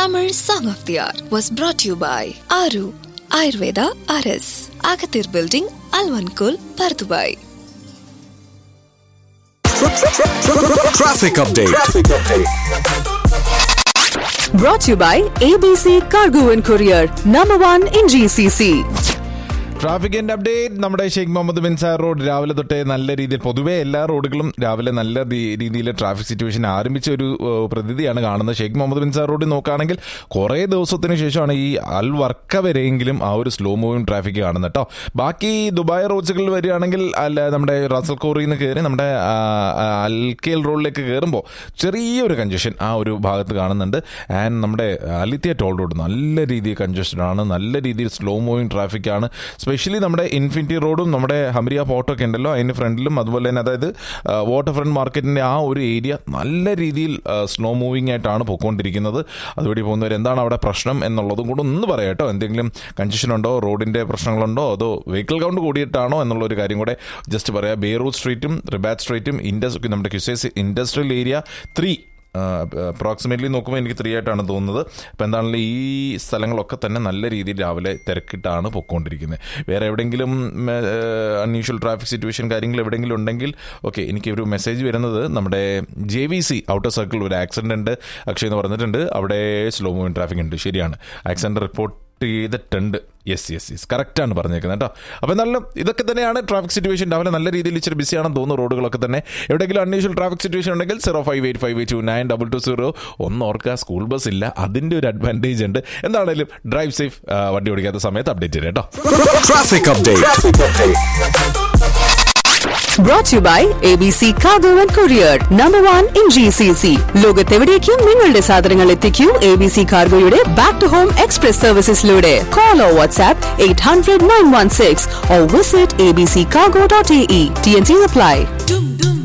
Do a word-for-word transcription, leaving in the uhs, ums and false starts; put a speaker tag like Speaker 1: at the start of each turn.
Speaker 1: Tamil Song of the Hour was brought to you by Aru Ayurveda R S, Agathir Building, Alvankul, Pardubai.
Speaker 2: Traffic update. Traffic update.
Speaker 3: Brought to you by A B C Cargo and Courier, number one in G C C.
Speaker 4: ട്രാഫിക്കിന്റെ update. നമ്മുടെ Sheikh Muhammad bin sir road രാവിലെ തൊട്ടേ നല്ല രീതിയിൽ, പൊതുവേ എല്ലാ റോഡുകളും രാവിലെ നല്ല രീതിയിൽ ട്രാഫിക് സിറ്റുവേഷൻ ആരംഭിച്ച ഒരു പ്രതീതിയാണ് കാണുന്നത്. ഷെയ്ഖ് മുഹമ്മദ് ബിൻ സാർ റോഡിൽ നോക്കുകയാണെങ്കിൽ കുറേ ദിവസത്തിന് ശേഷമാണ് ഈ അൽ വർക്ക വരെയെങ്കിലും ആ ഒരു സ്ലോ മൂവിങ് ട്രാഫിക് കാണുന്നത് കേട്ടോ. ബാക്കി ദുബായ് റോഡ്സുകളിൽ വരികയാണെങ്കിൽ അല്ല, നമ്മുടെ റാസൽ കോറിയിൽ നിന്ന് കയറി നമ്മുടെ അൽക്കേൽ റോഡിലേക്ക് കയറുമ്പോൾ ചെറിയൊരു കൺജഷൻ ആ ഒരു ഭാഗത്ത് കാണുന്നുണ്ട്. ആൻഡ് നമ്മുടെ അലിത്തിയ ടോൾ റോഡ് നല്ല രീതിയിൽ കൺജസ്റ്റഡാണ്, നല്ല രീതിയിൽ സ്ലോ മൂവിങ് ട്രാഫിക്കാണ്. സ്പെഷ്യലി നമ്മുടെ ഇൻഫിനിറ്റി റോഡും നമ്മുടെ ഹംരിയ പോർട്ടൊക്കെ ഉണ്ടല്ലോ അതിന് ഫ്രണ്ടിലും, അതുപോലെ തന്നെ അതായത് വാട്ടർ ഫ്രണ്ട് മാർക്കറ്റിൻ്റെ ആ ഒരു ഏരിയ നല്ല രീതിയിൽ സ്ലോ മൂവിങ് ആയിട്ടാണ് പോയിക്കൊണ്ടിരിക്കുന്നത്. അതുവഴി പോകുന്നവർ എന്താണ് അവിടെ പ്രശ്നം എന്നുള്ളതും കൂടെ ഒന്ന് പറയാം കേട്ടോ. എന്തെങ്കിലും കൺജഷൻ ഉണ്ടോ, റോഡിൻ്റെ പ്രശ്നങ്ങളുണ്ടോ, അതോ വെഹിക്കിൾ കൗണ്ട് കൂടിയിട്ടാണോ എന്നുള്ളൊരു കാര്യം കൂടെ ജസ്റ്റ് പറയാം. ബെയ്റൂട്ട് സ്ട്രീറ്റും റിബാറ്റ് സ്ട്രീറ്റും ഇൻഡസ് നമ്മുടെ ക്യുസൈസ് ഇൻഡസ്ട്രിയൽ ഏരിയ ത്രീ അപ്രോക്സിമേറ്റ്ലി നോക്കുമ്പോൾ എനിക്ക് ത്രീ ആയിട്ടാണ് തോന്നുന്നത്. അപ്പോൾ എന്താണെങ്കിലും ഈ സ്ഥലങ്ങളൊക്കെ തന്നെ നല്ല രീതിയിൽ രാവിലെ തിരക്കിട്ടാണ് പൊയ്ക്കൊണ്ടിരിക്കുന്നത്. വേറെ എവിടെയെങ്കിലും അൺയൂഷ്വൽ ട്രാഫിക് സിറ്റുവേഷൻ കാര്യങ്ങൾ എവിടെയെങ്കിലും ഉണ്ടെങ്കിൽ ഓക്കെ, എനിക്ക് ഒരു മെസ്സേജ് വരുന്നത് നമ്മുടെ J V C outer circle ഒരു ആക്സിഡൻ്റ് ഉണ്ട് അക്ഷയ് എന്ന് പറഞ്ഞിട്ടുണ്ട്, അവിടെ സ്ലോ മൂവിങ് ട്രാഫിക് ഉണ്ട്. ശരിയാണ്, ആക്സിഡൻറ്റ് റിപ്പോർട്ട് ചെയ്തിട്ടുണ്ട്. യെസ് യെസ് യെസ് കറക്റ്റാണ് പറഞ്ഞേക്കുന്നത് കേട്ടോ. അപ്പോൾ എന്നാലും ഇതൊക്കെ തന്നെയാണ് ട്രാഫിക് സിറ്റുവേഷൻ. രാവിലെ നല്ല രീതിയിൽ ഇച്ചിരി ബിസിയാണെന്ന് തോന്നുന്നു റോഡുകളൊക്കെ തന്നെ. എവിടെയെങ്കിലും അൺയൂഷ്വൽ ട്രാഫിക് സിറ്റുവേഷൻ ഉണ്ടെങ്കിൽ zero five eight five eight to nine double two zero ഒന്ന് ഓർക്കുക. സ്കൂൾ ബസ് ഇല്ല, അതിൻ്റെ ഒരു അഡ്വാൻറ്റേജ് ഉണ്ട്. എന്താണെങ്കിലും ഡ്രൈവ് സേഫ്, വണ്ടി ഓടിക്കാത്ത സമയത്ത് അപ്ഡേറ്റ് ചെയ്യാം കേട്ടോ.
Speaker 2: Traffic update.
Speaker 3: Brought to you by A B C Cargo and Courier, number one in G C C. ലോകത്തെവിടേക്കും നിങ്ങളുടെ സാധനങ്ങൾ എത്തിക്കൂ A B C കാർഗോയുടെ back to home express സർവീസസിലൂടെ. Call or WhatsApp eight hundred nine one six or visit a b c cargo dot a e. T N Cs apply.